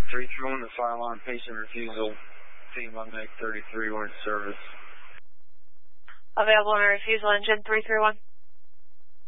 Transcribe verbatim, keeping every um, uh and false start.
three three one, the fire alarm, patient refusal, T one Meg thirty-three, we're in service. Available on refusal, engine three three one.